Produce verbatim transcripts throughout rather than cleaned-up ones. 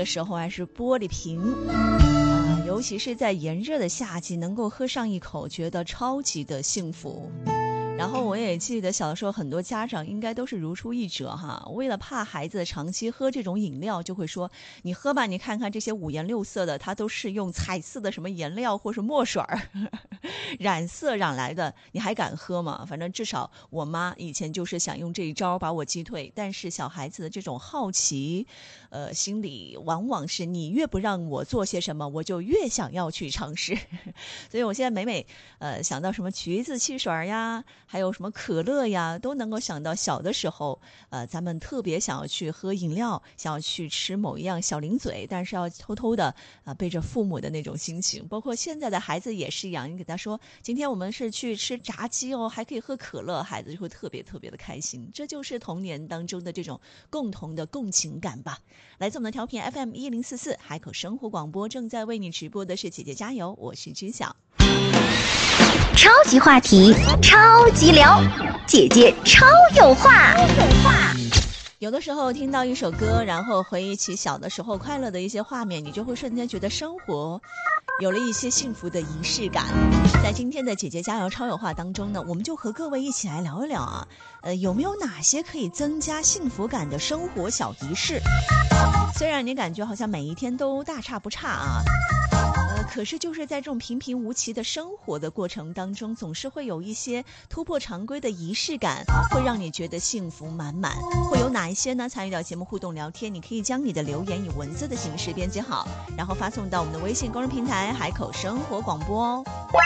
个时候还是玻璃瓶啊，尤其是在炎热的夏季，能够喝上一口，觉得超级的幸福。然后我也记得小的时候，很多家长应该都是如出一辙哈。为了怕孩子长期喝这种饮料，就会说你喝吧，你看看这些五颜六色的，它都是用彩色的什么颜料或是墨水染色染来的，你还敢喝吗？反正至少我妈以前就是想用这一招把我击退。但是小孩子的这种好奇，呃，心理往往是你越不让我做些什么，我就越想要去尝试。所以我现在每每呃想到什么橘子汽水呀，还有什么可乐呀，都能够想到小的时候，呃，咱们特别想要去喝饮料，想要去吃某一样小零嘴，但是要偷偷的啊、呃、背着父母的那种心情。包括现在的孩子也是一样，你给他说今天我们是去吃炸鸡哦，还可以喝可乐，孩子就会特别特别的开心。这就是童年当中的这种共同的共情感吧。来自我们的调频 F M 一零四四海口生活广播，正在为你直播的是姐姐加油，我是知晓。 超级话题，超级聊，姐姐超有话。 有的时候听到一首歌，然后回忆起小的时候快乐的一些画面，你就会瞬间觉得生活有了一些幸福的仪式感。在今天的姐姐加油超有话当中呢，我们就和各位一起来聊一聊啊，呃，有没有哪些可以增加幸福感的生活小仪式？虽然你感觉好像每一天都大差不差啊，呃，可是就是在这种平平无奇的生活的过程当中，总是会有一些突破常规的仪式感，会让你觉得幸福满满。会有哪一些呢？参与到节目互动聊天，你可以将你的留言以文字的形式编辑好，然后发送到我们的微信公众平台海口生活广播哦。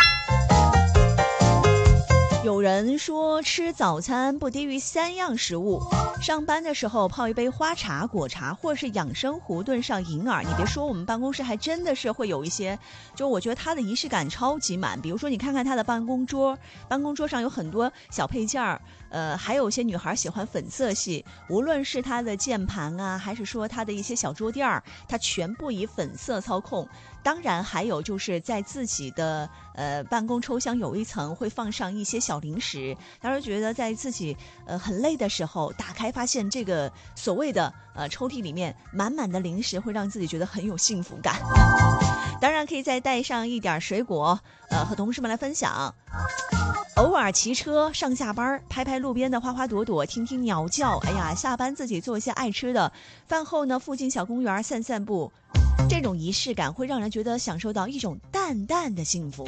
有人说吃早餐不低于三样食物，上班的时候泡一杯花茶、果茶，或者是养生壶炖上银耳。你别说，我们办公室还真的是会有一些，就我觉得它的仪式感超级满。比如说你看看他的办公桌，办公桌上有很多小配件儿，呃，还有一些女孩喜欢粉色系，无论是它的键盘啊，还是说它的一些小桌垫儿，它全部以粉色操控。当然还有就是在自己的呃办公抽箱有一层会放上一些小零食，当时觉得在自己呃很累的时候打开发现这个所谓的呃抽屉里面满满的零食，会让自己觉得很有幸福感。当然可以再带上一点水果，呃和同事们来分享。偶尔骑车上下班，拍拍路边的花花朵朵，听听鸟叫，哎呀，下班自己做一些爱吃的，饭后呢附近小公园散散步，这种仪式感会让人觉得享受到一种淡淡的幸福。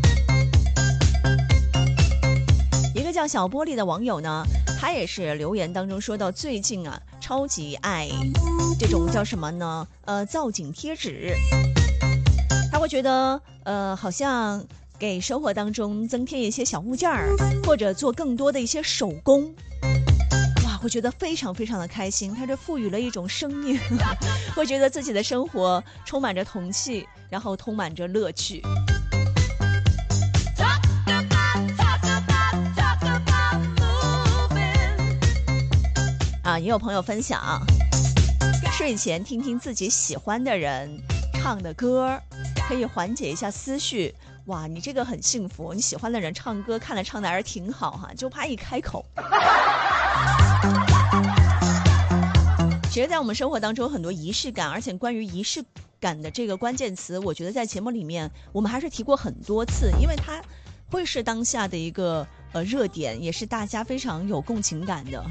一个叫小玻璃的网友呢，他也是留言当中说到，最近啊超级爱这种叫什么呢呃造景贴纸，他会觉得呃好像给生活当中增添一些小物件儿，或者做更多的一些手工，哇，会觉得非常非常的开心。它这赋予了一种生命，会觉得自己的生活充满着童气，然后充满着乐趣。啊，也有朋友分享，睡前听听自己喜欢的人唱的歌，可以缓解一下思绪。哇，你这个很幸福，你喜欢的人唱歌，看来唱的还是挺好哈，就怕一开口。其实在我们生活当中有很多仪式感，而且关于仪式感的这个关键词，我觉得在节目里面我们还是提过很多次，因为它会是当下的一个呃热点，也是大家非常有共情感的。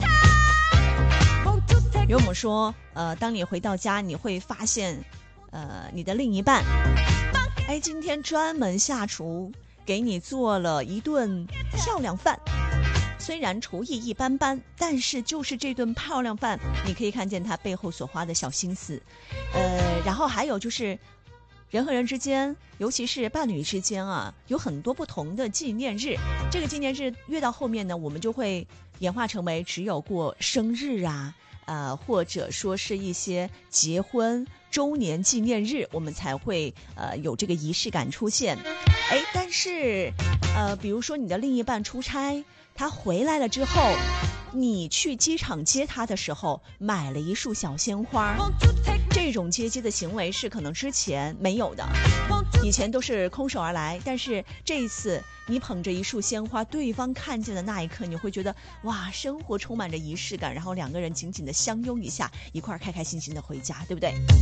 比如我们说呃当你回到家，你会发现呃你的另一半哎，今天专门下厨给你做了一顿漂亮饭，虽然厨艺一般般，但是就是这顿漂亮饭，你可以看见他背后所花的小心思。呃，然后还有就是人和人之间，尤其是伴侣之间啊，有很多不同的纪念日。这个纪念日越到后面呢，我们就会演化成为只有过生日啊，呃，或者说是一些结婚周年纪念日，我们才会呃有这个仪式感出现。哎，但是呃，比如说你的另一半出差，他回来了之后，你去机场接他的时候，买了一束小鲜花，这种接机的行为是可能之前没有的，以前都是空手而来，但是这一次你捧着一束鲜花，对方看见的那一刻，你会觉得哇，生活充满着仪式感，然后两个人紧紧的相拥一下，一块开开心心的回家，对不对？